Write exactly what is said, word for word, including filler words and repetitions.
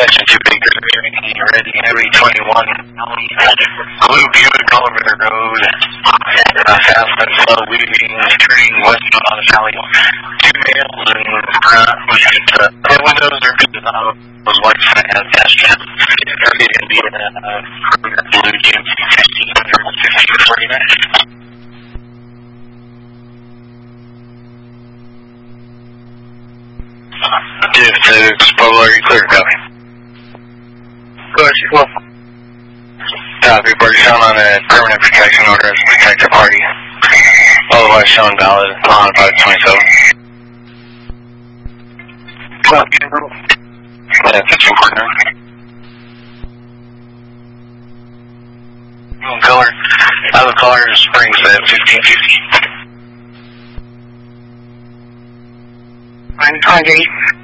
Attention to Baker, ready, heavy twenty-one. Blue Buick, Oliver Road. Uh, fast and slow, weaving, turning westbound on the valley. Two males in front. Uh, the windows are good. Uh, those white sign has dash cam. Target in the uh, blue G M C fifteen fifteen forty-nine. Div to Pueblo, are you clear? Copy. Go ahead, Chief Wolf. Copy, party shown on a permanent protection order as protect the party. Otherwise shown valid on five twenty-seven. Copy. Yeah, fifteen forty-nine. Color. Out of Colorado Springs at fifteen fifty. nine twenty.